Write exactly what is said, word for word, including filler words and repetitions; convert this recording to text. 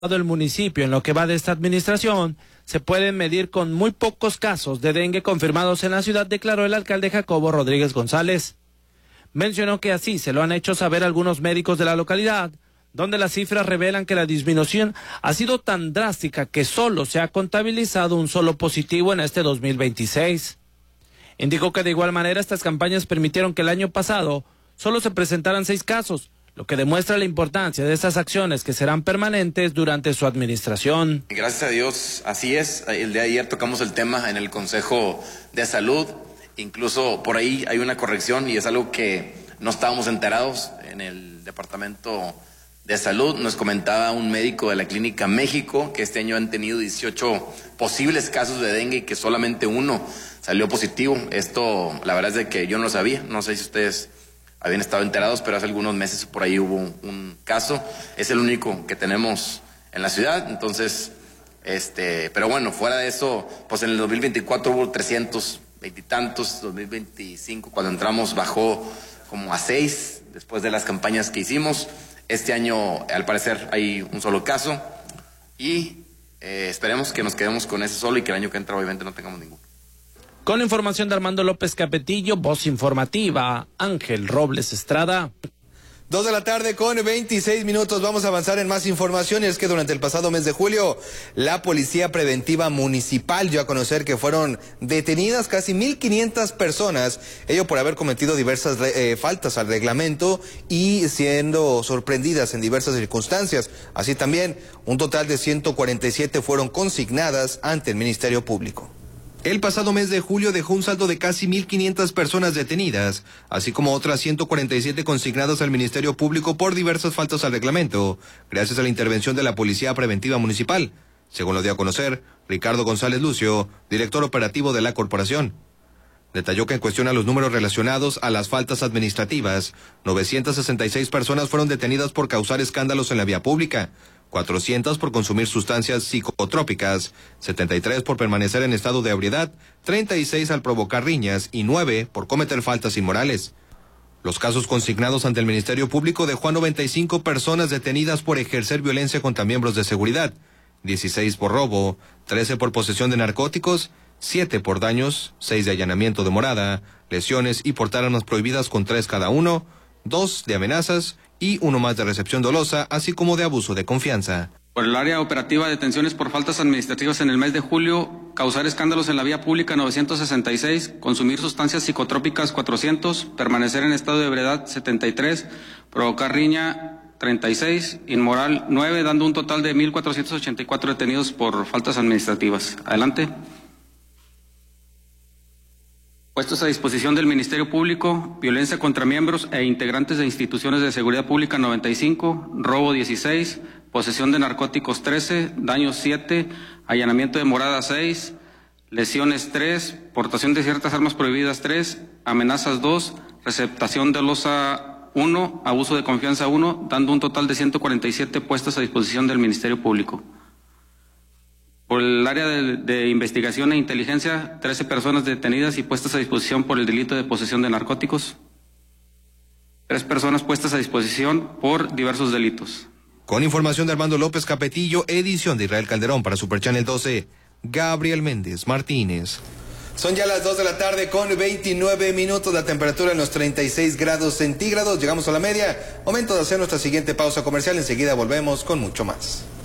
el municipio en lo que va de esta administración se pueden medir con muy pocos casos de dengue confirmados en la ciudad, declaró el alcalde Jacobo Rodríguez González. Mencionó que así se lo han hecho saber algunos médicos de la localidad, donde las cifras revelan que la disminución ha sido tan drástica que solo se ha contabilizado un solo positivo en este dos mil veintiséis. Indicó que de igual manera estas campañas permitieron que el año pasado solo se presentaran seis casos, lo que demuestra la importancia de estas acciones que serán permanentes durante su administración. Gracias a Dios, así es. El día de ayer tocamos el tema en el Consejo de Salud. Incluso por ahí hay una corrección y es algo que no estábamos enterados en el Departamento de Salud. Nos comentaba un médico de la Clínica México que este año han tenido dieciocho posibles casos de dengue y que solamente uno salió positivo. Esto, la verdad es de que yo no lo sabía. No sé si ustedes habían estado enterados, pero hace algunos meses por ahí hubo un, un caso. Es el único que tenemos en la ciudad. Entonces, este, pero bueno, fuera de eso, pues en el dos mil veinticuatro hubo trescientos veintitantos, dos mil veinticinco cuando entramos bajó como a seis después de las campañas que hicimos. Este año al parecer hay un solo caso y eh, esperemos que nos quedemos con ese solo y que el año que entra obviamente no tengamos ninguno. Con información de Armando López Capetillo, voz informativa, Ángel Robles Estrada. Dos de la tarde con veintiséis minutos, vamos a avanzar en más información. Y es que durante el pasado mes de julio, la Policía Preventiva Municipal dio a conocer que fueron detenidas casi mil quinientas personas, ello por haber cometido diversas eh, faltas al reglamento y siendo sorprendidas en diversas circunstancias. Así también, un total de ciento cuarenta y siete fueron consignadas ante el Ministerio Público. El pasado mes de julio dejó un saldo de casi mil quinientas personas detenidas, así como otras ciento cuarenta y siete consignadas al Ministerio Público por diversas faltas al reglamento, gracias a la intervención de la Policía Preventiva Municipal, según lo dio a conocer Ricardo González Lucio, director operativo de la corporación. Detalló que en cuestión a los números relacionados a las faltas administrativas, novecientas sesenta y seis personas fueron detenidas por causar escándalos en la vía pública, cuatrocientas por consumir sustancias psicotrópicas, setenta y tres por permanecer en estado de ebriedad, treinta y seis al provocar riñas y nueve por cometer faltas inmorales. Los casos consignados ante el Ministerio Público dejó a noventa y cinco personas detenidas por ejercer violencia contra miembros de seguridad, dieciséis por robo, trece por posesión de narcóticos, siete por daños, seis de allanamiento de morada, lesiones y portar armas prohibidas con tres cada uno, dos de amenazas y uno más de recepción dolosa, así como de abuso de confianza. Por el área operativa de detenciones por faltas administrativas en el mes de julio, causar escándalos en la vía pública novecientos sesenta y seis, consumir sustancias psicotrópicas cuatrocientos, permanecer en estado de ebriedad setenta y tres, provocar riña treinta y seis, inmoral nueve, dando un total de mil cuatrocientos ochenta y cuatro detenidos por faltas administrativas. Adelante. Puestos a disposición del Ministerio Público, violencia contra miembros e integrantes de instituciones de seguridad pública noventa y cinco, robo dieciséis, posesión de narcóticos trece, daños siete, allanamiento de morada seis, lesiones tres, portación de ciertas armas prohibidas tres, amenazas dos, receptación dolosa uno, abuso de confianza uno, dando un total de ciento cuarenta y siete puestos a disposición del Ministerio Público. Por el área de, de investigación e inteligencia, trece personas detenidas y puestas a disposición por el delito de posesión de narcóticos. Tres personas puestas a disposición por diversos delitos. Con información de Armando López Capetillo, edición de Israel Calderón para Super Channel doce, Gabriel Méndez Martínez. Son ya las dos de la tarde con veintinueve minutos, la temperatura en los treinta y seis grados centígrados. Llegamos a la media. Momento de hacer nuestra siguiente pausa comercial. Enseguida volvemos con mucho más.